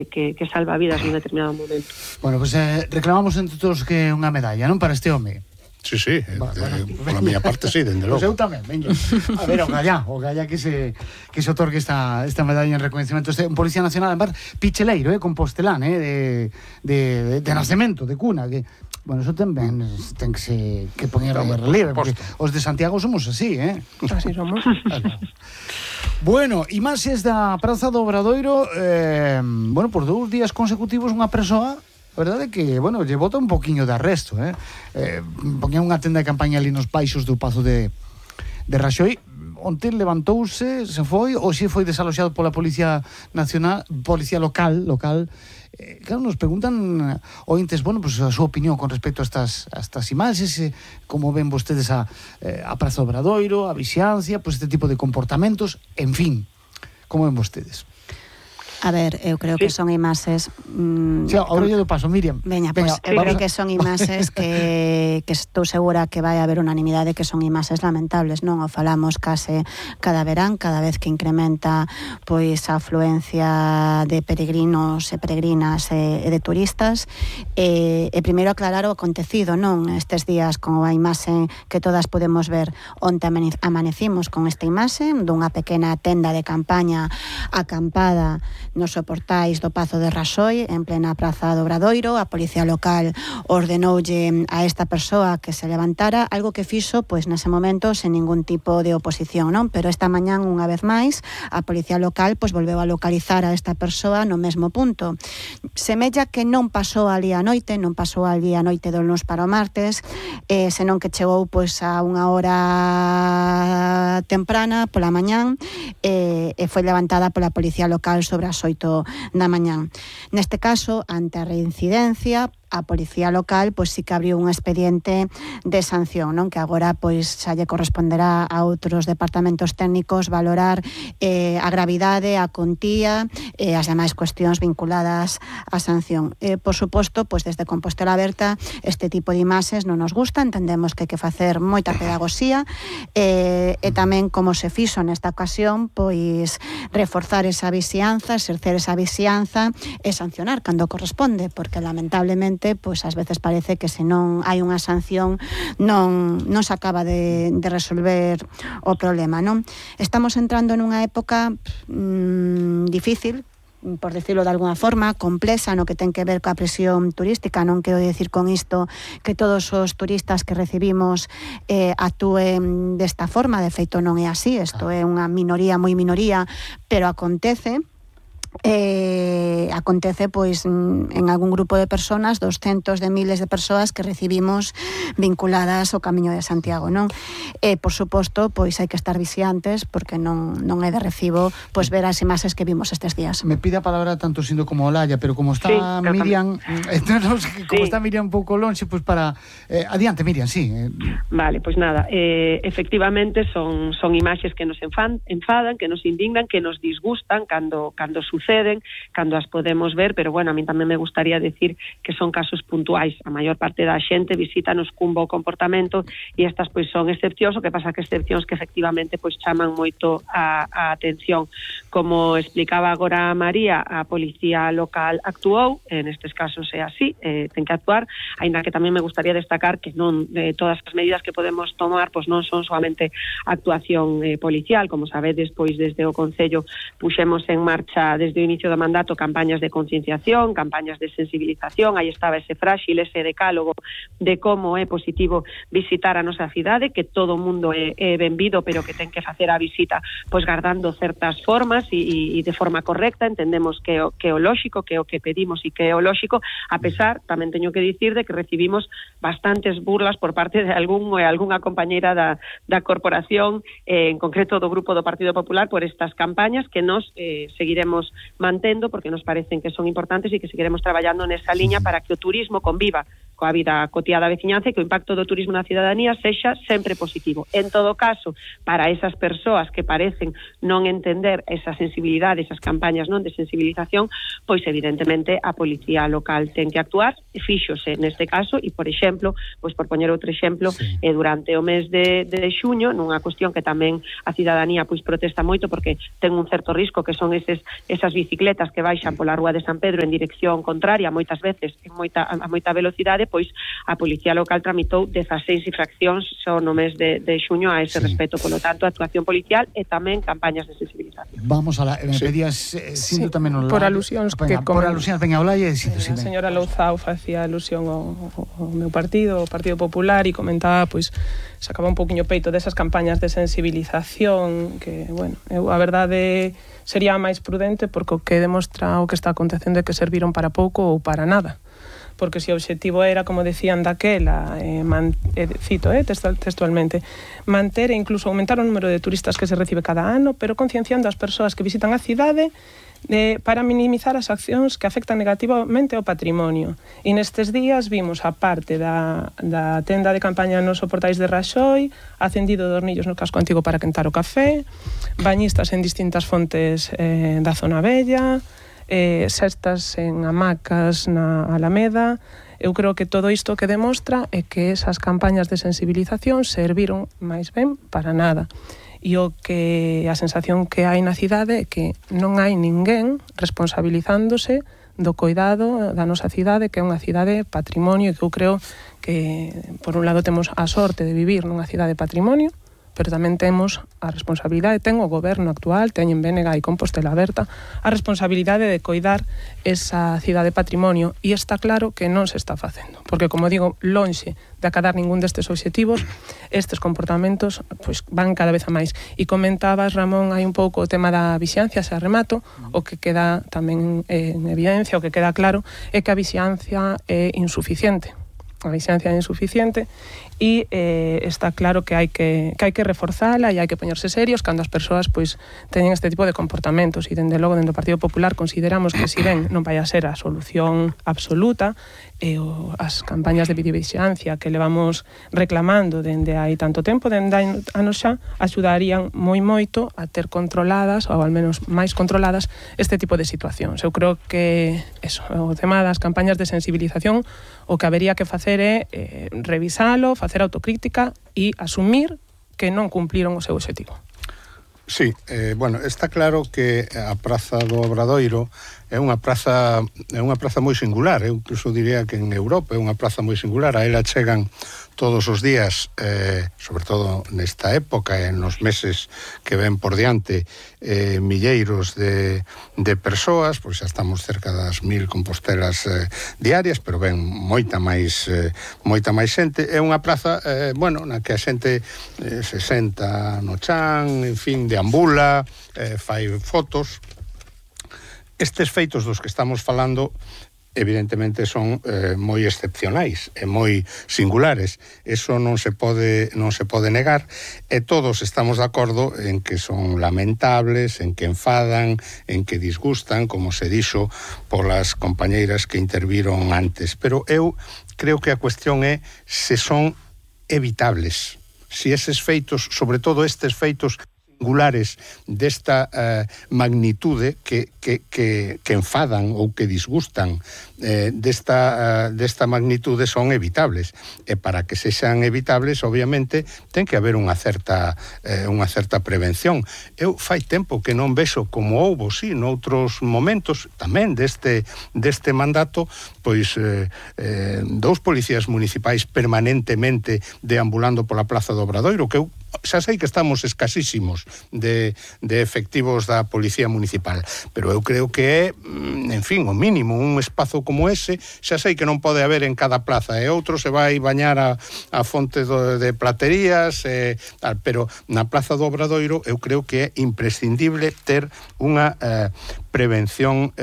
salva vidas nun determinado momento. Bueno, pois reclamamos entre todos que unha medalla, non, para este home. Sí, por la miña parte sí, dende logo. Pois eu tamén, veño. A ver, o galla que se otorgue esta medalla en reconhecimento. Un Policía Nacional, en picheleiro, compostelán, de nacemento, de cuna, que... Bueno, eso tamén ten que poñer en relieve, porque os de Santiago somos así, Así somos. Bueno, imaxes da Praza do Obradoiro, por 2 días consecutivos unha persoa, a verdade é que, lle bota un poquinho de arresto, poñía unha tenda de campaña ali nos baixos do Pazo de Raxoi. Onte levantouse, se foi, ou xe foi desaloxado pola Policía Nacional, Policía Local. Claro, nos preguntan ointes, a súa opinión con respecto a estas imaxes, como ven vostedes a Praza Obradoiro, a vixiancia, este tipo de comportamentos, en fin, como ven vostedes? A ver, eu creo que son imaxes... Ahora yo do paso, Miriam. Veña, pois, eu creo que son imaxes que estou segura que vai haber unanimidade que son imaxes lamentables, non? O falamos case cada verán, cada vez que incrementa pois a afluencia de peregrinos e peregrinas e de turistas. E primeiro aclarar o acontecido, non? Estes días con a imaxe que todas podemos ver, onte amanecimos con esta imaxe dunha pequena tenda de campaña acampada nos soportais do Pazo de Raxoi, en plena Praza do Obradoiro. A Policía Local ordenoulle a esta persoa que se levantara, algo que fixo, pois, nese momento, sen ningún tipo de oposición, non? Pero esta mañán, unha vez máis, a Policía Local, pois, volveu a localizar a esta persoa no mesmo punto. Semella que non pasou ali a noite do luns para o martes, senón que chegou, pois, a unha hora temprana, pola mañán, e foi levantada pola Policía Local sobre as 8 da mañán. Neste caso, ante a reincidencia, a Policía Local pois sí que abriu un expediente de sanción, non? Que agora pois xa lle corresponderá a outros departamentos técnicos valorar a gravidade, a contía e as demais cuestións vinculadas á sanción. Por suposto, pois desde Compostela Aberta este tipo de imaxes non nos gusta, entendemos que hai que facer moita pedagogía e tamén como se fixo nesta ocasión, pois reforzar esa vixianza, exercer esa vixianza e sancionar cando corresponde, porque lamentablemente pois ás veces parece que se non hai unha sanción non se acaba de resolver o problema, non? Estamos entrando nunha época difícil, por decirlo de alguna forma, complexa no que ten que ver coa presión turística. Non quero dicir con isto que todos os turistas que recibimos actúen desta forma, de feito non é así, isto é unha minoría, moi minoría, pero acontece pois en algún grupo de personas, 200 de miles de persoas que recibimos vinculadas ao Camiño de Santiago, non? Por suposto, pois hai que estar vixiantes porque non é de recibo pois ver as imaxes que vimos estes días. Me pide a palabra tanto Sindo como Olaya, pero como está Miriam, está Miriam un pouco lonxe, pois para adiante, Miriam, sí. Vale, pois nada, efectivamente son imaxes que nos enfadan, que nos indignan, que nos disgustan cando suceden, cando as podemos ver, pero bueno, a mí tamén me gustaría decir que son casos puntuais. A maior parte da xente visítanos cun bo comportamento e estas pois son excepcións, o que pasa que excepcións que efectivamente pois chaman moito a atención. Como explicaba agora María, a Policía Local actuou, en estes casos é así, ten que actuar, aínda que tamén me gustaría destacar que non todas as medidas que podemos tomar pois non son solamente actuación policial, como sabedes, pois desde o Concello puxemos en marcha desde o inicio do mandato campañas de concienciación, campañas de sensibilización, aí estaba ese frágil, ese decálogo de como é positivo visitar a nosa cidade, que todo o mundo é benvido, pero que ten que facer a visita pois guardando certas formas e de forma correcta. Entendemos que o lóxico, que o que pedimos e que é o lóxico, a pesar, tamén teño que dicir, de que recibimos bastantes burlas por parte de algunha compañeira da corporación, en concreto do grupo do Partido Popular, por estas campañas que nos seguiremos mantendo porque nos parecen que son importantes e que seguiremos traballando nesa liña para que o turismo conviva coa vida cotiá da veciñanza e que o impacto do turismo na cidadanía sexa sempre positivo. En todo caso, para esas persoas que parecen non entender esa sensibilidade, esas campañas non de sensibilización, pois evidentemente a Policía Local ten que actuar fíxose neste caso e, por exemplo, pois por poñer outro exemplo, durante o mes de xuño, nunha cuestión que tamén a cidadanía pois protesta moito porque ten un certo risco, que son esas bicicletas que baixan pola Rúa de San Pedro en dirección contraria, moitas veces a moita velocidade, pois a Policía Local tramitou 16 infraccións só no mes de xuño a ese respecto. Polo tanto, actuación policial e tamén campañas de sensibilización. Vamos a la... Me pedías, sinto tamén... Por alusións que... Por alusións, venga, habla e... A señora Louzao facía alusión ao meu partido, o Partido Popular, e comentaba, pois, sacaba un poquinho peito desas campañas de sensibilización, que, bueno, a verdade sería máis prudente porque o que demostra o que está acontecendo é que serviron para pouco ou para nada. Porque se o obxectivo era, como decían daquela, cito textualmente, manter e incluso aumentar o número de turistas que se recibe cada ano, pero concienciando as persoas que visitan a cidade para minimizar as accións que afectan negativamente ao patrimonio. E nestes días vimos, a parte da tenda de campaña nos soportais de Raxoi, acendido de hornillos no casco antigo para quentar o café, bañistas en distintas fontes da zona bella, cestas en hamacas na Alameda. Eu creo que todo isto que demostra é que esas campañas de sensibilización serviron máis ben para nada. E a sensación que hai na cidade é que non hai ninguén responsabilizándose do cuidado da nosa cidade, que é unha cidade patrimonio, e que eu creo que, por un lado, temos a sorte de vivir nunha cidade patrimonio, pero tamén temos a responsabilidade, ten o goberno actual, teñen BNG e Compostela Aberta, a responsabilidade de coidar esa cidade patrimonio, e está claro que non se está facendo, porque, como digo, lonxe de acadar ningún destes obxectivos, estes comportamentos pois van cada vez a máis. E comentabas, Ramón, hai un pouco o tema da vixiancia, se arremato, o que queda tamén en evidencia, o que queda claro é que a vixiancia é insuficiente. A vixiancia é insuficiente e está claro que hai que reforzala e hai que poñerse serios cando as persoas pois teñen este tipo de comportamentos, e dende logo dentro do Partido Popular consideramos que si ben non vai a ser a solución absoluta, as campañas de videovixiancia que levamos reclamando dende hai tanto tempo, dende hai anos xa, axudarían moi moito a ter controladas, ou ao menos máis controladas, este tipo de situacións. Eu creo que o tema das campañas de sensibilización, o que habería que facer é revisalo, facer autocrítica e asumir que non cumpliron o seu obxectivo. Sí, bueno, está claro que a Praza do Obradoiro é unha praza moi singular. Eu incluso diría que en Europa é unha praza moi singular. A ela chegan todos os días, sobre todo nesta época, en nos meses que ven por diante, milleiros de persoas, pois xa estamos cerca das 1000 compostelas diarias, pero ven moita máis xente. É unha praza, bueno, na que a xente se senta no chan, en fin, deambula, fai fotos. Estes feitos dos que estamos falando evidentemente son moi excepcionais e moi singulares. Eso non se pode negar, e todos estamos de acordo en que son lamentables, en que enfadan, en que disgustan, como se dixo polas compañeiras que interviron antes. Pero eu creo que a cuestión é se son evitables. Si eses feitos, sobre todo estes feitos singulares desta magnitude que enfadan ou que disgustan, desta magnitude, son evitables. E para que sexan evitables, obviamente, ten que haber unha certa prevención. Eu fai tempo que non vexo, como houbo, sí, noutros momentos, tamén deste mandato, pois dous policías municipais permanentemente deambulando pola Praza do Obradoiro, que eu xa sei que estamos escasísimos de efectivos da Policía Municipal, pero eu creo que é, en fin, o mínimo, un espazo como ese, xa sei que non pode haber en cada plaza, e outro se vai bañar a fonte de platerías, tal, pero na Praza do Obradoiro eu creo que é imprescindible ter unha prevención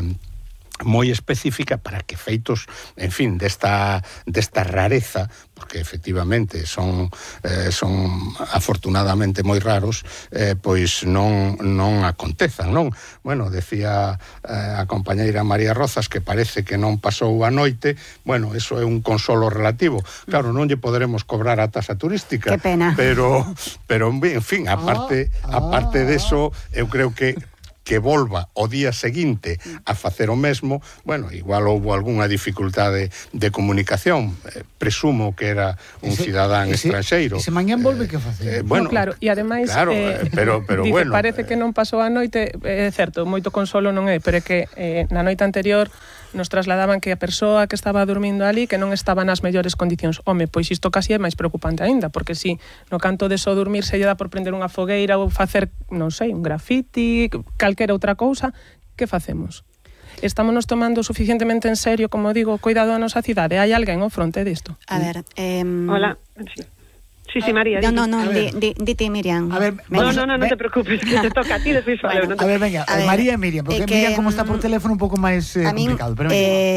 moi específica para que feitos, en fin, desta rareza, porque efectivamente son afortunadamente moi raros, pois non acontezan, non? Bueno, decía a compañeira María Rozas que parece que non pasou a noite. Bueno, eso é un consolo relativo. Claro, non lle poderemos cobrar a tasa turística. Que pena. Pero en fin, aparte deso, eu creo que que volva o día seguinte a facer o mesmo, bueno, igual houve algunha dificultade de comunicación, presumo que era un cidadán estranxeiro. E se mañán volve que facer? Bueno, no, claro, e ademais claro, pero dice, bueno, parece que non pasou a noite, é certo, moito consolo non é, pero é que na noite anterior nos trasladaban que a persoa que estaba dormindo ali que non estaba nas mellores condicións. Home, pois isto casi é máis preocupante aínda, porque si no canto de só dormir se lle dá por prender unha fogueira ou facer, non sei, un grafiti, calquera outra cousa, que facemos? Estámonos tomando suficientemente en serio, como digo, o cuidado da nosa cidade? Hai alguén ao fronte disto? A ver... Hola, sí, María. No, dite, Miriam. A ver, no te preocupes, que te toca a ti despois faleo. A ver, venga, María e Miriam, porque Miriam como está por teléfono un pouco máis complicado, pero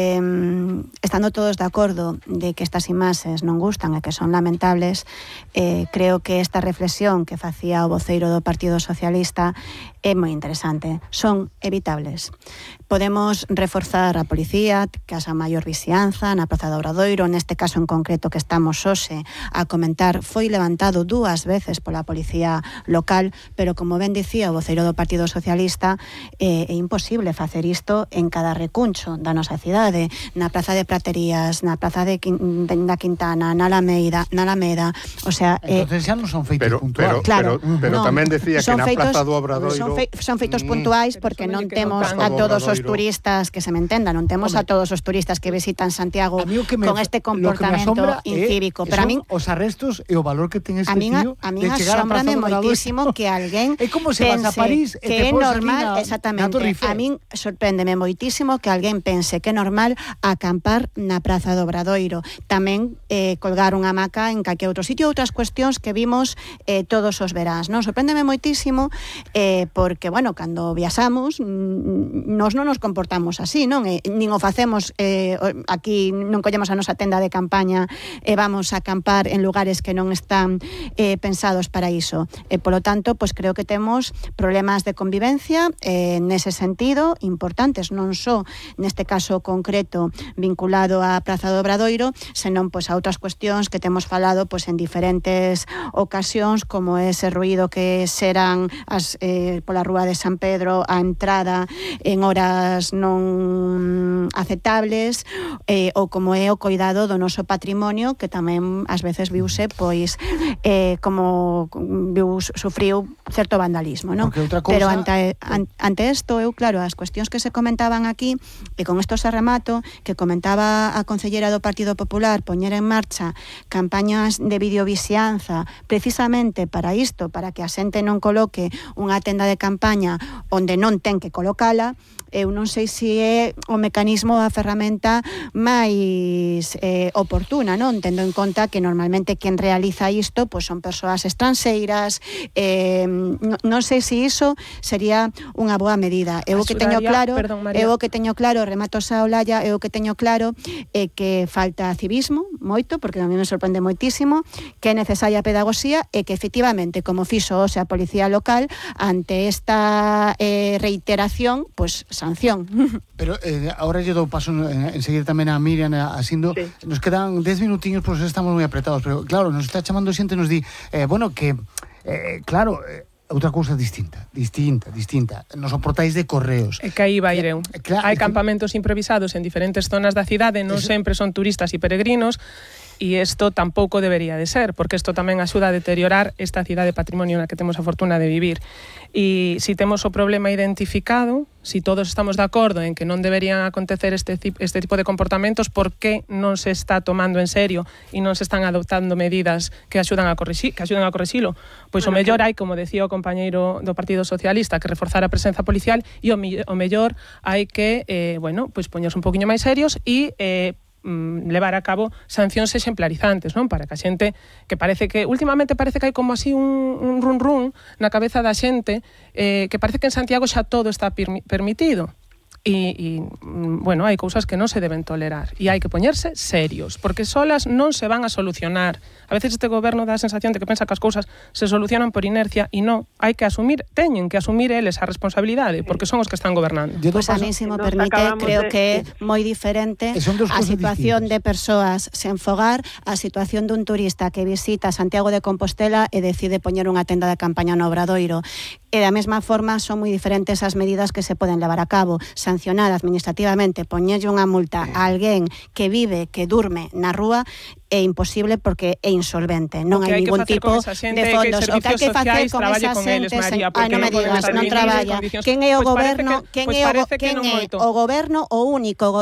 estando todos de acordo de que estas imaxes non gustan e que son lamentables, creo que esta reflexión que facía o voceiro do Partido Socialista é moi interesante. Son evitables. Podemos reforzar a policía, que haxa maior vixianza na Praza do Obradoiro, neste caso en concreto que estamos hoxe a comentar, foi levantado 2 veces pola policía local, pero como ben dicía o voceiro do Partido Socialista, é imposible facer isto en cada recuncho da nosa cidade, na Praza de Praterías, na Praza da Quintana, na Alameda, o sea... Entonces xa non son feitos puntuais. Pero tamén decía que na Praza do Obradoiro... Son feitos puntuais porque non temos a todos os turistas, que se me entenda, non temos a todos os turistas que visitan Santiago con este comportamento incívico. Pero a min os arrestos e o valor que ten este tío a min asómbrame moitísimo que alguén é como se vas a París e te pones normal, exactamente. A min sorpréndeme moitísimo que alguén pense que é normal acampar na Praza do Obradoiro. Tamén colgar unha hamaca en calquer outro sitio, outras cuestións que vimos todos os veráns, non? Sorpréndeme moitísimo porque, bueno, cando viaxamos nos non nos comportamos así, non? Nin o facemos aquí, non collemos a nosa tenda de campaña e vamos a acampar en lugares que non están pensados para iso. Polo tanto, pois creo que temos problemas de convivencia nese sentido importantes, non só neste caso concreto vinculado á Praza do Obradoiro, senón pois a outras cuestións que temos falado pois en diferentes ocasións, como ese ruído que serán pola Rúa de San Pedro a entrada en horas non aceptables, ou como é o cuidado do noso patrimonio, que tamén ás veces viuse pois como sufriu certo vandalismo, non? Pero ante isto, claro, as cuestións que se comentaban aquí, e con isto se remato, que comentaba a concellera do Partido Popular poñer en marcha campañas de videovixianza precisamente para isto, para que a xente non coloque unha tenda de campaña onde non ten que colocala. Eu non sei se é o mecanismo, a ferramenta máis oportuna, non? Tendo en conta que normalmente quen realiza isto pois son persoas estranxeiras, non sei se iso sería unha boa medida. Eu que teño claro, remato xa Olalla, eu que teño claro é que falta civismo, moito, porque a mí me sorprende moitísimo, que é necesaria pedagogía e que efectivamente, como fixo hoxe a policía local, ante esta reiteración, pois sanción. Pero ahora lle dou paso en seguir tamén a Miriam, a Sindo. Sí. Nos quedan 10 minutiños, pois estamos moi apretados, pero claro, nos está chamando xente, nos di, bueno, que claro, outra cousa distinta. Nos portais de correos. É que aí vai ir eu. Hai campamentos improvisados en diferentes zonas da cidade, non sempre son turistas e peregrinos, e isto tampouco debería de ser, porque isto tamén axuda a deteriorar esta cidade patrimonio na que temos a fortuna de vivir. E se temos o problema identificado, se todos estamos de acordo en que non deberían acontecer este tipo de comportamentos, por que non se está tomando en serio e non se están adoptando medidas que axuden a corrixilo? Pois o mellor hai, como decía o compañeiro do Partido Socialista, que reforzar a presenza policial, e o mellor hai que, pois poñerse un poquinho máis serios e levar a cabo sancións exemplarizantes, non? Para que a xente, que parece que últimamente parece que hai como así un run na cabeza da xente, que parece que en Santiago xa todo está permitido. bueno, hai cousas que non se deben tolerar e hai que poñerse serios, porque solas non se van a solucionar. A veces este goberno dá a sensación de que pensa que as cousas se solucionan por inercia e non, hai que asumir, teñen que asumir eles a responsabilidade, porque son os que están gobernando. Pois a mí, se me permite, creo que é moi diferente a situación de persoas sen fogar, a situación dun turista que visita Santiago de Compostela e decide poñer unha tenda de campaña no Obradoiro. E da mesma forma son moi diferentes as medidas que se poden levar a cabo. Sancionar administrativamente, poñerlle unha multa a alguén que vive, que durme na rúa, é imposible porque é insolvente. Non hai ningún tipo de fondos. O que hai que facer con esa xente, non me digas, non traballa. Quen é o goberno? Quen é o goberno? O único